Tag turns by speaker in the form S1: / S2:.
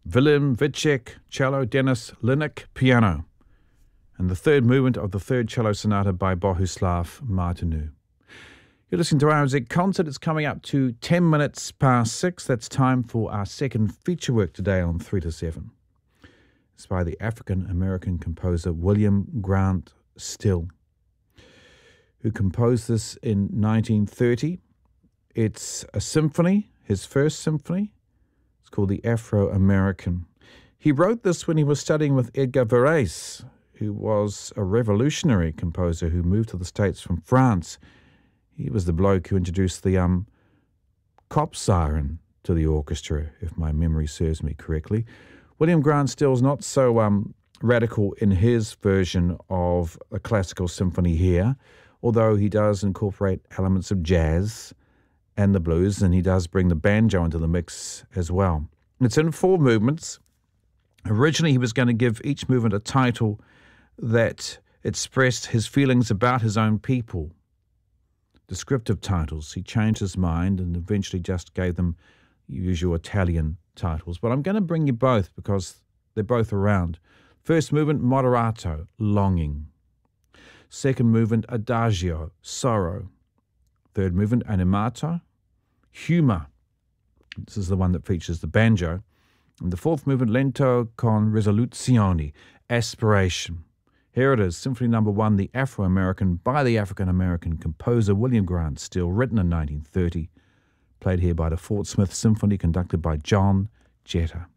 S1: Willem Witschek, cello, Dennis Linick, piano. And the third movement of the third cello sonata by Bohuslav Martinu. You're listening to RMZ Concert. It's coming up to 10 minutes past 6. That's time for our second feature work today on 3 to 7. It's by the African-American composer William Grant Still, who composed this in 1930. It's a symphony, his first symphony. It's called the Afro-American. He wrote this when he was studying with Edgar Varese, who was a revolutionary composer who moved to the States from France. He was the bloke who introduced the cop siren to the orchestra, if my memory serves me correctly. William Grant Still's not so radical in his version of a classical symphony here, although he does incorporate elements of jazz and the blues, and he does bring the banjo into the mix as well. It's in 4 movements. Originally, he was going to give each movement a title that expressed his feelings about his own people. Descriptive titles. He changed his mind and eventually just gave them usual Italian titles. But I'm going to bring you both because they're both around. First movement, Moderato, longing. Second movement, Adagio, sorrow. Third movement, Animato, humor. This is the one that features the banjo. And the fourth movement, Lento con risoluzione, aspiration. Here it is, Symphony No. 1, the Afro-American, by the African-American composer William Grant Still, written in 1930, played here by the Fort Smith Symphony, conducted by John Jetta.